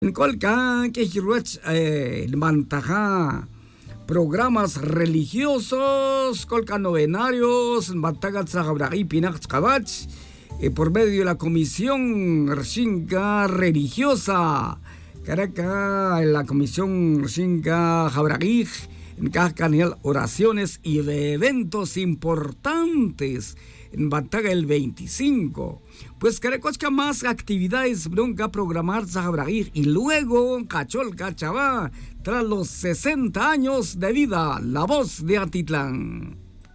Colca que mantaja programas religiosos, colca novenarios, mantaga tzahabragi pinak tzkabach, por medio de la comisión Reshinka religiosa. Caraca, la comisión Reshinka Jabragij, en canal oraciones y de eventos importantes en Bantaga el 25. Pues Caracocha más actividades bronca programar Zahabragij y luego Cacholca Chavá tras los 60 años de vida, la voz de Atitlán.